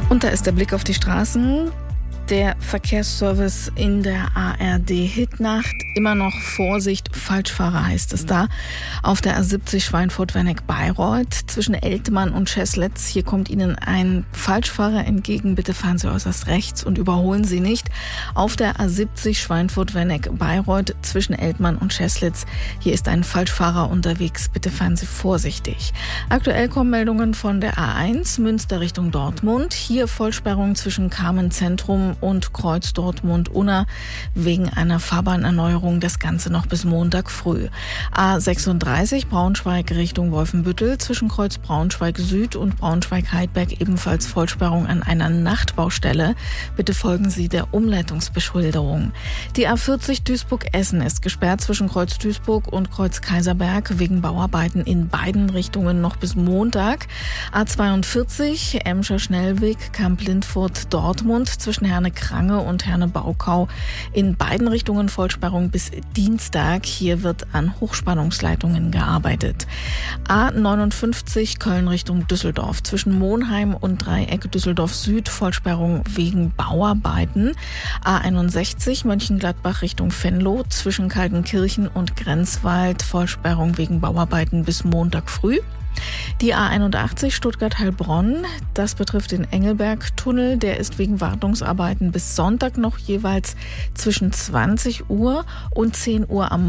Und da ist der Blick auf die Straßen. Der Verkehrsservice in der ARD-Hitnacht. Immer noch Vorsicht, Falschfahrer heißt es da. Auf der A70 Schweinfurt-Wernick-Bayreuth zwischen Eltmann und Scheßlitz. Hier kommt Ihnen ein Falschfahrer entgegen. Bitte fahren Sie äußerst rechts und überholen Sie nicht. Auf der A70 Schweinfurt-Wernick-Bayreuth zwischen Eltmann und Scheßlitz. Hier ist ein Falschfahrer unterwegs. Bitte fahren Sie vorsichtig. Aktuell kommen Meldungen von der A1 Münster Richtung Dortmund. Hier Vollsperrung zwischen Carmen-Zentrum und Kreuz Dortmund-Unna wegen einer Fahrbahnerneuerung. Das Ganze noch bis Montag früh. A36 Braunschweig Richtung Wolfenbüttel zwischen Kreuz Braunschweig Süd und Braunschweig-Heidberg ebenfalls Vollsperrung an einer Nachtbaustelle. Bitte folgen Sie der Umleitungsbeschilderung. Die A40 Duisburg-Essen ist gesperrt zwischen Kreuz Duisburg und Kreuz Kaiserberg wegen Bauarbeiten in beiden Richtungen noch bis Montag. A42 Emscher Schnellweg Kamp-Lindfurt Dortmund zwischen Herne-Krange und Herne-Baukau in beiden Richtungen Vollsperrung bis Dienstag. Hier wird an Hochspannungsleitungen gearbeitet. A59 Köln Richtung Düsseldorf zwischen Monheim und Dreieck Düsseldorf Süd Vollsperrung wegen Bauarbeiten. A61 Mönchengladbach Richtung Venlo zwischen Kaltenkirchen und Grenzwald Vollsperrung wegen Bauarbeiten bis Montag früh. Die A81 Stuttgart-Heilbronn, das betrifft den Engelberg-Tunnel, der ist wegen Wartungsarbeiten bis Sonntag noch jeweils zwischen 20 Uhr und 10 Uhr am